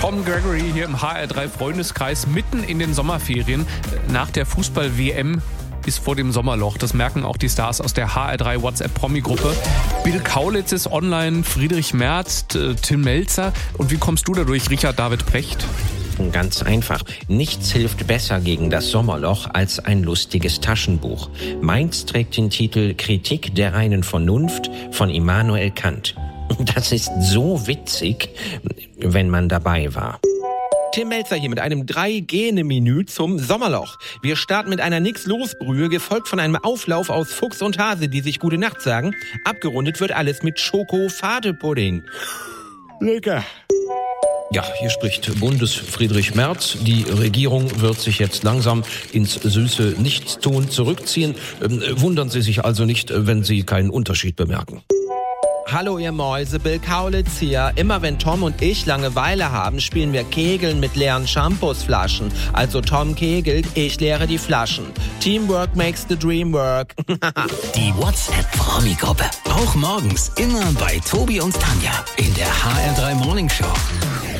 Tom Gregory hier im HR3 Freundeskreis mitten in den Sommerferien. Nach der Fußball-WM ist vor dem Sommerloch. Das merken auch die Stars aus der HR3 WhatsApp-Promi-Gruppe. Bill Kaulitz ist online, Friedrich Merz, Tim Melzer. Und wie kommst du dadurch, Richard David Precht? Ganz einfach. Nichts hilft besser gegen das Sommerloch als ein lustiges Taschenbuch. Meins trägt den Titel Kritik der reinen Vernunft von Immanuel Kant. Das ist so witzig, wenn man dabei war. Tim Melzer hier mit einem 3-Gene-Menü zum Sommerloch. Wir starten mit einer Nix-Los-Brühe, gefolgt von einem Auflauf aus Fuchs und Hase, die sich gute Nacht sagen. Abgerundet wird alles mit Schoko-Fade-Pudding. Lecker. Ja, hier spricht Bundesfriedrich Merz. Die Regierung wird sich jetzt langsam ins süße Nichtstun zurückziehen. Wundern Sie sich also nicht, wenn Sie keinen Unterschied bemerken. Hallo ihr Mäuse, Bill Kaulitz hier. Immer wenn Tom und ich Langeweile haben, spielen wir Kegeln mit leeren Shampoosflaschen. Also Tom kegelt, ich leere die Flaschen. Teamwork makes the dream work. Die WhatsApp-Promi-Gruppe. Auch morgens immer bei Tobi und Tanja in der HR3 Morning Show.